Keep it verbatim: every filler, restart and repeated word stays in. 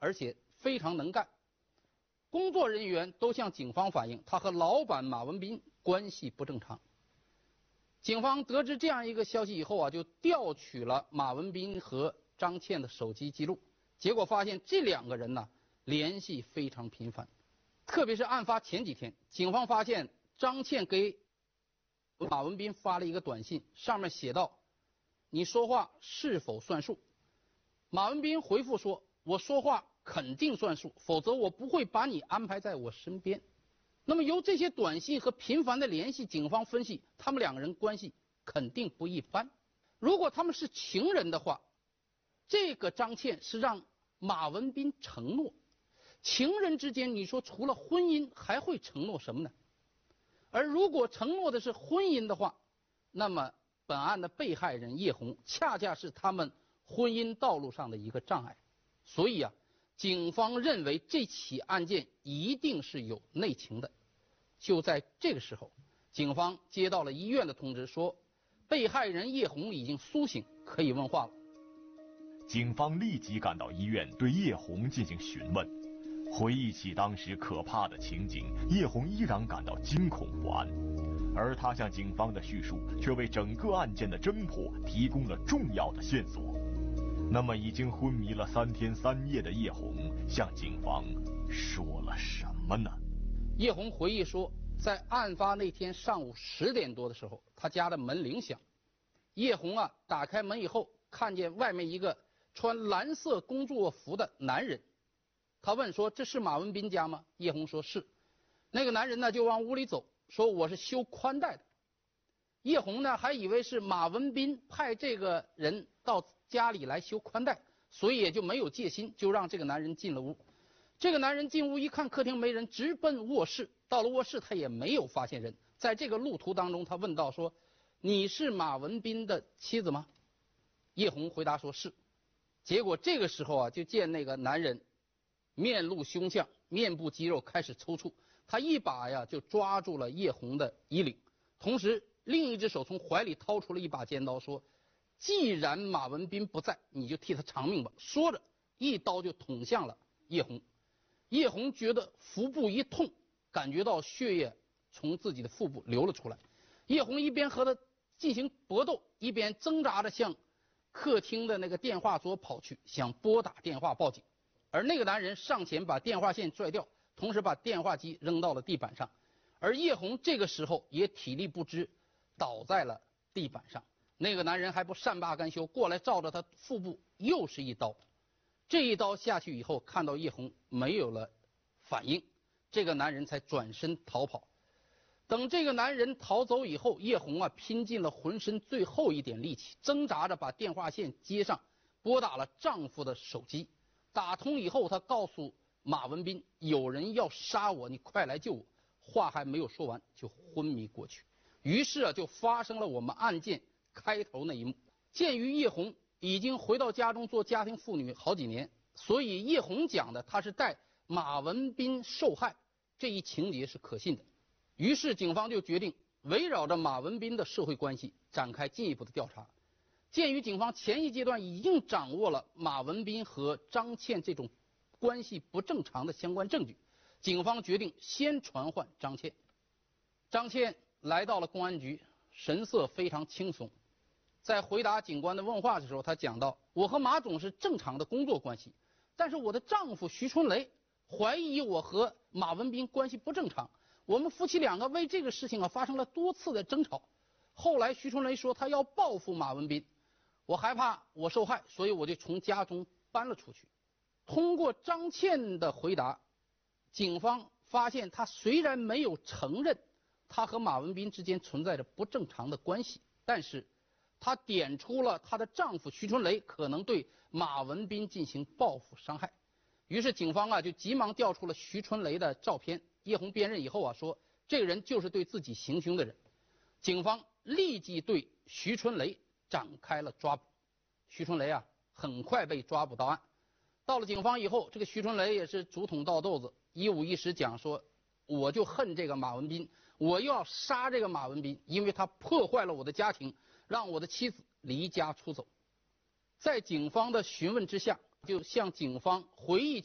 而且非常能干。工作人员都向警方反映，他和老板马文斌关系不正常。警方得知这样一个消息以后啊，就调取了马文斌和张倩的手机记录，结果发现这两个人呢联系非常频繁。特别是案发前几天，警方发现张倩给马文斌发了一个短信，上面写道：“你说话是否算数？”马文斌回复说：“我说话肯定算数，否则我不会把你安排在我身边。”那么由这些短信和频繁的联系，警方分析他们两个人关系肯定不一般。如果他们是情人的话，这个张倩是让马文斌承诺。情人之间，你说除了婚姻还会承诺什么呢？而如果承诺的是婚姻的话，那么本案的被害人叶红恰恰是他们婚姻道路上的一个障碍。所以啊，警方认为这起案件一定是有内情的。就在这个时候，警方接到了医院的通知，说被害人叶红已经苏醒，可以问话了。 警方立即赶到医院，对叶红进行询问。回忆起当时可怕的情景，叶红依然感到惊恐不安，而他向警方的叙述却为整个案件的侦破提供了重要的线索。那么，已经昏迷了三天三夜的叶红向警方说了什么呢？ 叶红回忆说，在案发那天上午十点多的时候，他家的门铃响。叶红啊，打开门以后，看见外面一个穿蓝色工作服的男人。他问说：“这是马文斌家吗？”叶红说是。那个男人呢就往屋里走，说：“我是修宽带的。”叶红呢还以为是马文斌派这个人到家里来修宽带，所以也就没有戒心，就让这个男人进了屋。这个男人进屋一看客厅没人，直奔卧室。到了卧室，他也没有发现人。在这个路途当中，他问道说：“你是马文斌的妻子吗？”叶红回答说是。结果这个时候啊，就见那个男人面露凶相，面部肌肉开始抽搐，他一把呀就抓住了叶红的衣领，同时另一只手从怀里掏出了一把尖刀，说：“既然马文斌不在，你就替他偿命吧。”说着一刀就捅向了叶红。叶红觉得腹部一痛，感觉到血液从自己的腹部流了出来。叶红一边和他进行搏斗，一边挣扎着向客厅的那个电话桌跑去，想拨打电话报警。而那个男人上前把电话线拽掉，同时把电话机扔到了地板上。而叶红这个时候也体力不支，倒在了地板上。那个男人还不善罢甘休，过来照着他腹部又是一刀。这一刀下去以后，看到叶红没有了反应，这个男人才转身逃跑。等这个男人逃走以后，叶红啊拼尽了浑身最后一点力气，挣扎着把电话线接上，拨打了丈夫的手机。打通以后，她告诉马文斌：“有人要杀我，你快来救我。”话还没有说完，就昏迷过去。于是啊，就发生了我们案件开头那一幕。鉴于叶红已经回到家中做家庭妇女好几年，所以叶红讲的她是代马文斌受害这一情节是可信的。于是警方就决定围绕着马文斌的社会关系展开进一步的调查。鉴于警方前一阶段已经掌握了马文斌和张倩这种关系不正常的相关证据，警方决定先传唤张倩。张倩来到了公安局，神色非常轻松。在回答警官的问话的时候，她讲到：“我和马总是正常的工作关系，但是我的丈夫徐春雷怀疑我和马文斌关系不正常，我们夫妻两个为这个事情啊发生了多次的争吵。后来徐春雷说他要报复马文斌，我害怕我受害，所以我就从家中搬了出去。”通过张倩的回答，警方发现她虽然没有承认她和马文斌之间存在着不正常的关系，但是她点出了她的丈夫徐春雷可能对马文斌进行报复伤害。于是警方啊就急忙调出了徐春雷的照片。叶红辨认以后啊说，这个人就是对自己行凶的人。警方立即对徐春雷展开了抓捕。徐春雷啊很快被抓捕到案。到了警方以后，这个徐春雷也是竹筒倒豆子，一五一十讲说：“我就恨这个马文斌，我又要杀这个马文斌，因为他破坏了我的家庭，让我的妻子离家出走。”在警方的询问之下，就向警方回忆